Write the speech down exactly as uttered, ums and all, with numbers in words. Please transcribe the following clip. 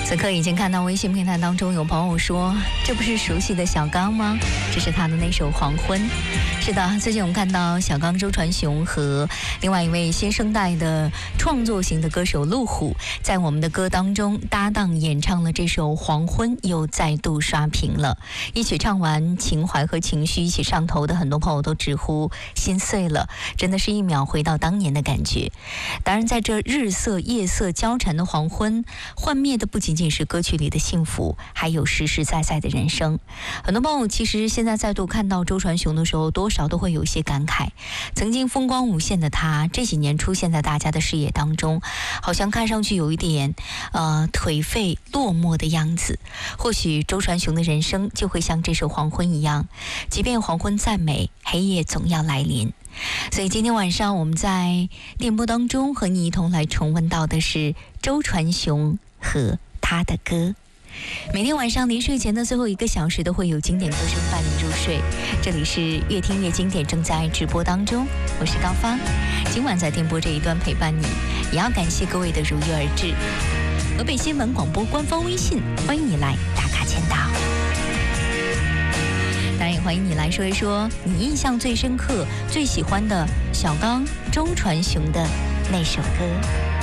此刻已经看到微信平台当中有朋友说，这不是熟悉的小刚吗？这是他的那首《黄昏》。是的，最近我们看到小刚周传雄和另外一位新生代的创作型的歌手陆虎，在我们的歌当中搭档演唱了这首《黄昏》，又再度刷屏了。一曲唱完，情怀和情绪一起上头的很多朋友都直呼心碎了，真的是一秒回到当年的感觉。当然，在这日色夜色交缠的黄昏，幻灭的不仅仅是歌曲里的幸福，还有实实在在的人生。很多朋友其实现在再度看到周传雄的时候，多少都会有一些感慨。曾经风光无限的他，这几年出现在大家的视野当中，好像看上去有一点呃颓废落寞的样子。或许周传雄的人生就会像这首《黄昏》一样，即便黄昏再美，黑夜总要来临。所以今天晚上我们在电波当中和你一同来重温到的是周传雄和他的歌。每天晚上临睡前的最后一个小时都会有经典歌声伴你入睡，这里是越听越经典，正在直播当中，我是高芳，今晚在电波这一端陪伴你，也要感谢各位的如约而至。河北新闻广播官方微信，欢迎你来打卡签到，当然也欢迎你来说一说你印象最深刻最喜欢的小刚周传雄的那首歌。